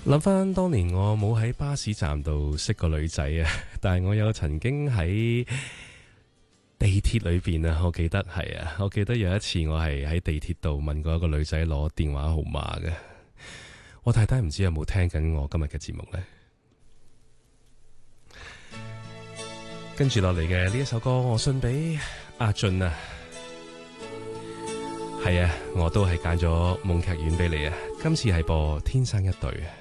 諗翻當年我冇喺巴士站度識個女仔啊，但係我有曾經喺地鐵裏邊啊，我記得係啊，我記得有一次我係喺地鐵度問過一個女仔攞電話號碼嘅。我太太唔知有冇聽緊我今日嘅節目呢？跟住落嚟嘅呢一首歌，我送俾阿俊啊。係啊，我都係揀咗夢劇院俾你啊。今次係播《天生一對》。